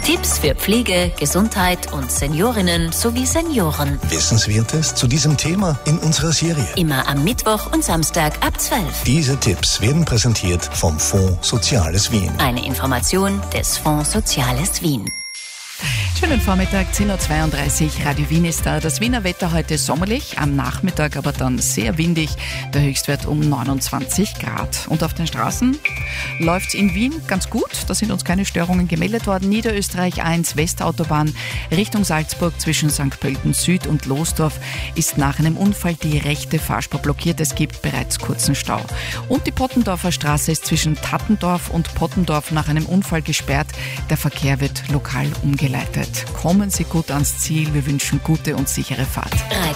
Tipps für Pflege, Gesundheit und Seniorinnen sowie Senioren. Wissenswertes zu diesem Thema in unserer Serie. Immer am Mittwoch und Samstag ab 12. Diese Tipps werden präsentiert vom Fonds Soziales Wien. Eine Information des Fonds Soziales Wien. Schönen Vormittag, 10.32 Uhr, Radio Wien ist da. Das Wiener Wetter heute sommerlich, am Nachmittag aber dann sehr windig, der Höchstwert um 29 Grad. Und auf den Straßen läuft's in Wien ganz gut, da sind uns keine Störungen gemeldet worden. Niederösterreich 1, Westautobahn, Richtung Salzburg zwischen St. Pölten Süd und Losdorf ist nach einem Unfall die rechte Fahrspur blockiert, es gibt bereits kurzen Stau. Und die Pottendorfer Straße ist zwischen Tattendorf und Pottendorf nach einem Unfall gesperrt, der Verkehr wird lokal umgeleitet. Kommen Sie gut ans Ziel. Wir wünschen gute und sichere Fahrt.